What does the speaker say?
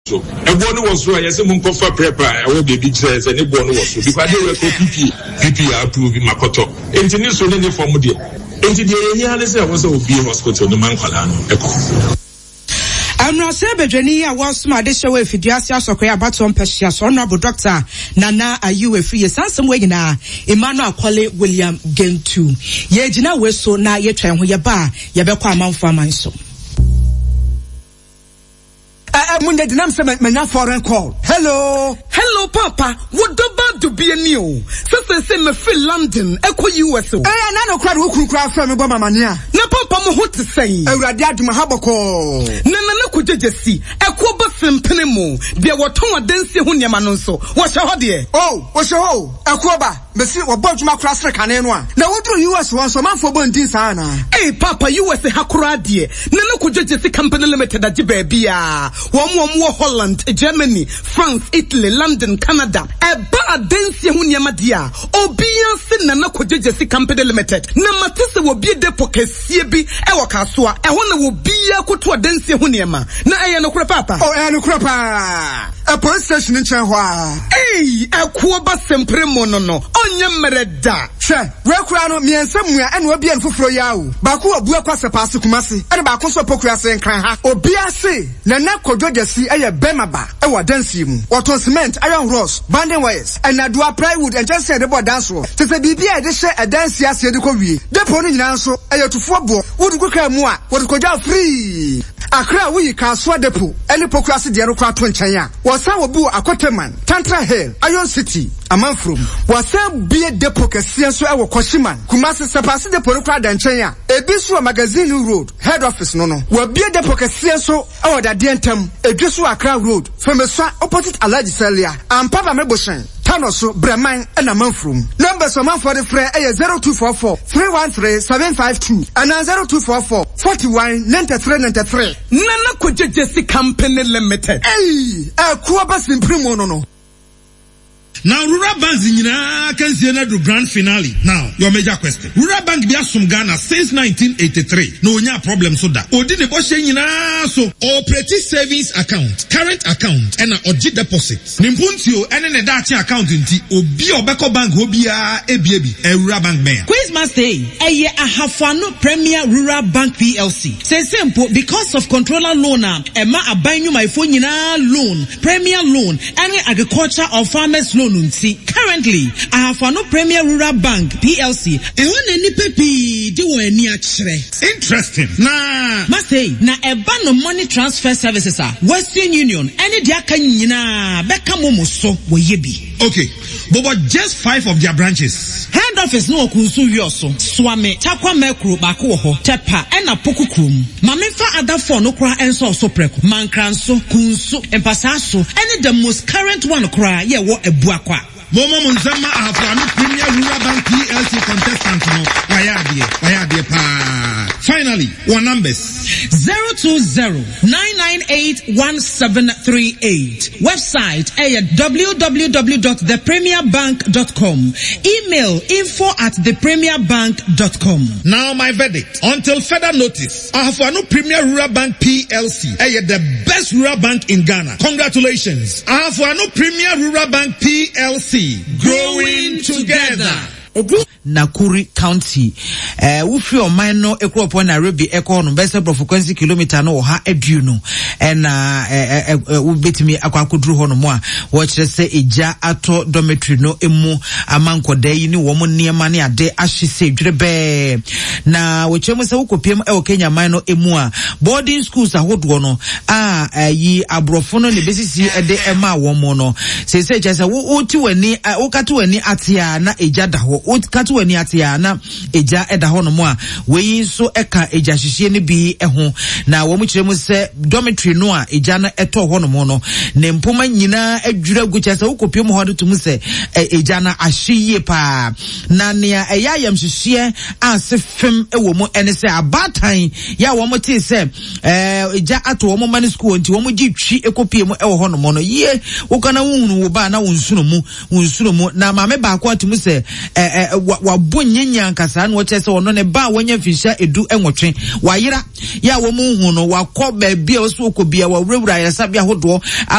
So, a one was so I say Munkofa prepper, I will be big says and a one was so because they were PP approving Makoto. Engineers so many for Mudia. Engineer, here was a be hospital, the Mankalano. I'm not sure Bedreni, I was my dish away for Diasia Sokoya Baton Peshias, Honorable Doctor Nana, are you a free some way now? Emmanuel Quale William Gentu. Ye Jina Weso na ye train who ya bar, Yabekwa Mount Farmanso. Munde dinam se menya foreign call. Hello papa, what about to be a new? Say me feel London, Echo US. Na no crowd who crowd from me go mamania. Na papa mo what to say. Awurade aduma haboko. Na ko jejesi. Echo ba sempene Bia woton adanse ho niam no so. Wo hye ho de. Oh, wo hye ho. Echo ba, me si wo bodwuma kra sre kane no a. Na wodru US won so manfo bondin sa na. Hey papa, US hakura de. Na ko jejesi company limited agi ba bia. One Holland, Germany, France, Italy, London, Canada. Eba adensi hu niam dia. Obia se na ko jejesi company limited. Na matese wo bie depo kesie bi e wo kasoa. E ho na wo bia koto adensi hu niam. Na eye no kura papa. Oh, eye no kura pa. A police station in Chanhua. Hey, a kuoba sempre monono. Onye mereda. She, we kura no mi ensemua ene obi en foforo yawo. Ba ko obu akwase paase kumase. Ene ba ko so pokura se nkran ha. Obi ase na kodwojasi eye bemaba e wo dansi mu. Waton cement, iron rods, banding wires, and adua plywood and just say the board dance wo. Se bibia e de hye e dansi ase de ko wie. Depo no nyina so eye tufo bo. Wodu koka mu a, wodu koja free. Akra wuyi kaso depo. Ene pokura se de no kwa to nchen a. Wasa wobu Akoteman, Tantra Hill, Iron City, Amanfrom. Wasa bie depo kese so e wo Koshiman. Kumase sepase depo no kwa danchen a. Ebisu Magazine Road, head office no. Wa bie depo kese so e wo dadentam. Edwesu Accra Road, Femeswa opposite Alaji Celia. Papa Meboshen, Tanoso, Breman, and Amanfrom. Numbers of for the free 0244 313 752 and 0244 41 93 93. Nana Kujesi Company Limited. Hey, a Kuaba Simprimo no. Now, Rural Bank can see another grand finale. Now, your major question. Rural Bank be asum Ghana since 1983. No, problem so that. Odine Boshe so operating savings account, current account, and oji deposits. Nimpuntio and an edachi account inti obi obeko bank obia ebi a Rural Bank man. Quiz must say, Ahafano Premier Rural Bank PLC. Say simple because of controller loaner, Emma abanyu my phone loan, Premier loan, any agriculture or farmers loan. Currently, I have no Premier Rural Bank PLC. Interesting. Nah. Must say, na a ban of money transfer services are Western Union. Any diakanyina beka momo so yebi. Okay, but just 5 of their branches. Head office no kunsu yoso. Swame chakwa mekru bako ho tepa ena poku krum. Mamefa other 4 no kra enso so preko. Mankranso kunsu empasaso. Any the most current one kra ye wo ebua. Momo Munzama Ahafano Premier Rural Bank PLC contestant no wayadie pa. Finally, one numbers 020-998-1738. Website www.thepremierbank.com. Email info@thepremierbank.com. Now my verdict. Until further notice, Ahafano Premier Rural Bank PLC the best rural bank in Ghana. Congratulations. Ahafano Premier Rural Bank PLC. Growing together. Nakuru County. Wufri o minor ekropo Nairobi eko no best frequency kilometer no ha edu no. And betimi akwadru ho no mo a wo kire se eja ato dormitory no emu amankoda yi ni wo mo niema ne ade ahye dwrebe. Na wo kire mo se wokopiem e wo Kenya minor emu a boarding schools ahodo no yi abrofo no ne besisi ede ema wo mo no. Se kire se wo ti wani wo katu wani atia na eja da ho katu wani atia na eja eda ho no mo a we so eka eja hihye ne bi ho na wo mo kire mo se dormitory no a eja na eto ho no mo no ne mpoma nyina adwura gucha se wokopiem ho do tum se eja na ahye pa na ne eya yam hihye asefem ewo mo ene se abatan ya wo mo ti se eja ato wo mo man school nti wo mo gitwi ekopiem ewo ho no mo no ye wo kana wunu wo ba na wo nsuno mu na maame ba ko atum se wabo nyanya nkasa na woche se wono ne ba wanya mfinsha edu enwotwe wayera ya wo mu hu no wakọ ba bia wo so okobia wa wurawura yasa bia hodo